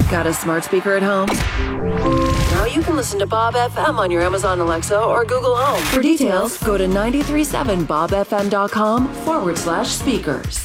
Got a smart speaker at home? Now you can listen to Bob FM on your Amazon Alexa or Google Home. For details, go to 937bobfm.com/speakers.